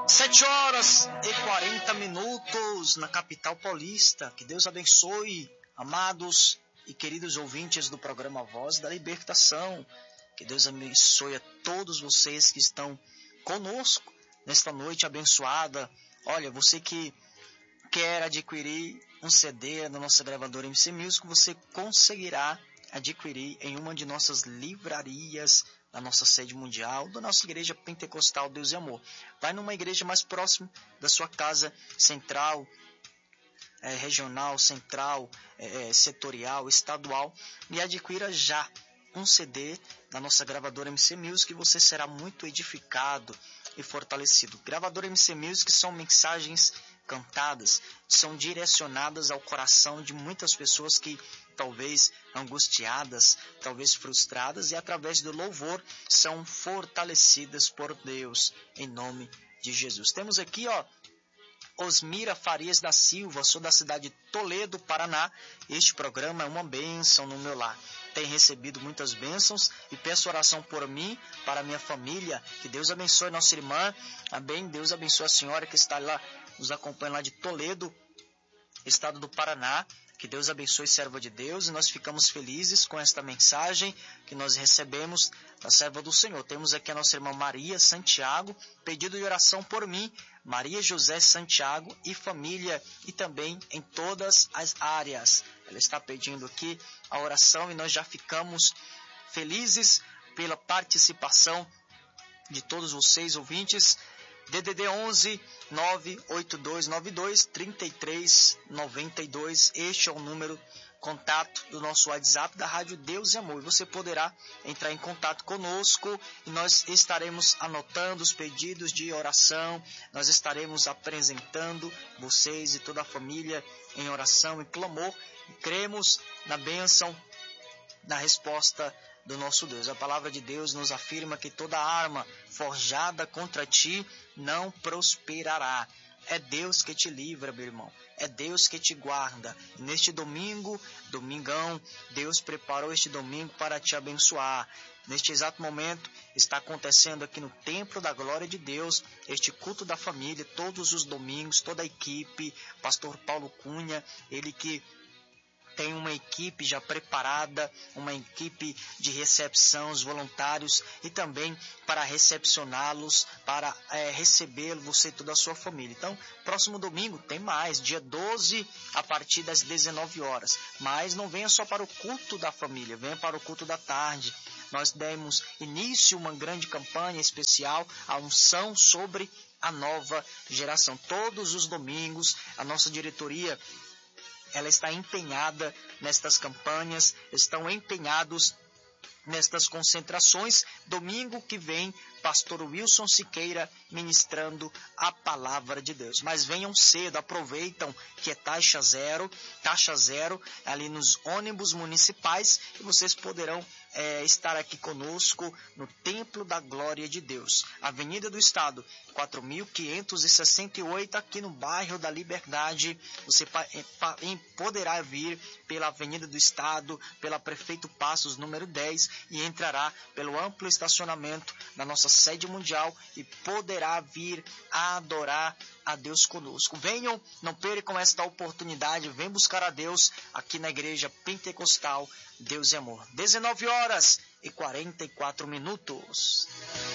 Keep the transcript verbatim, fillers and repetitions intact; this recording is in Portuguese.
Sete horas e quarenta minutos na capital paulista. Que Deus abençoe, amados e queridos ouvintes do programa Voz da Libertação. Que Deus abençoe a todos vocês que estão conosco nesta noite abençoada. Olha, você que quer adquirir um C D da nossa gravadora M C Music, você conseguirá adquirir em uma de nossas livrarias da nossa sede mundial, da nossa igreja pentecostal Deus e Amor. Vai numa igreja mais próxima da sua casa central, é, regional, central, é, setorial, estadual, e adquira já um C D da nossa gravadora M C Music, e você será muito edificado e fortalecido. Gravadora M C Music são mensagens cantadas, são direcionadas ao coração de muitas pessoas que talvez angustiadas, talvez frustradas, e através do louvor são fortalecidas por Deus, em nome de Jesus. Temos aqui, ó, Osmira Farias da Silva, sou da cidade de Toledo, Paraná. Este programa é uma bênção no meu lar. Tenho recebido muitas bênçãos e peço oração por mim, para minha família. Que Deus abençoe nossa irmã. Amém. Deus abençoe a senhora que está lá, nos acompanha lá de Toledo, estado do Paraná. Que Deus abençoe, serva de Deus, e nós ficamos felizes com esta mensagem que nós recebemos da serva do Senhor. Temos aqui a nossa irmã Maria Santiago, pedido de oração por mim, Maria José Santiago e família, e também em todas as áreas. Ela está pedindo aqui a oração e nós já ficamos felizes pela participação de todos vocês, ouvintes. D D D onze nove oito dois nove dois três três nove dois, este é o número contato do nosso WhatsApp da Rádio Deus e Amor. Você poderá entrar em contato conosco e nós estaremos anotando os pedidos de oração, nós estaremos apresentando vocês e toda a família em oração e clamor, e cremos na bênção, na resposta do nosso Deus. A palavra de Deus nos afirma que toda arma forjada contra ti não prosperará. É Deus que te livra, meu irmão. É Deus que te guarda. E neste domingo, domingão, Deus preparou este domingo para te abençoar. Neste exato momento, está acontecendo aqui no Templo da Glória de Deus, este culto da família, todos os domingos, toda a equipe, pastor Paulo Cunha, ele que tem uma equipe já preparada, uma equipe de recepção, os voluntários, e também para recepcioná-los, para é, recebê-lo, você e toda a sua família. Então, próximo domingo tem mais, dia doze, a partir das dezenove horas. Mas não venha só para o culto da família, venha para o culto da tarde. Nós demos início a uma grande campanha especial, a unção sobre a nova geração. Todos os domingos, a nossa diretoria ela está empenhada nestas campanhas, estão empenhados nestas concentrações. Domingo que vem, pastor Wilson Siqueira ministrando a palavra de Deus. Mas venham cedo, aproveitam que é taxa zero, taxa zero ali nos ônibus municipais, e vocês poderão é, estar aqui conosco no Templo da Glória de Deus. Avenida do Estado, quatro mil quinhentos e sessenta e oito, aqui no bairro da Liberdade. Você poderá vir pela Avenida do Estado, pela Prefeito Passos, número dez, e entrará pelo amplo estacionamento da nossa sede mundial e poderá vir a adorar a Deus conosco. Venham, não percam esta oportunidade, vem buscar a Deus aqui na Igreja Pentecostal Deus e Amor. dezenove horas e quarenta e quatro minutos.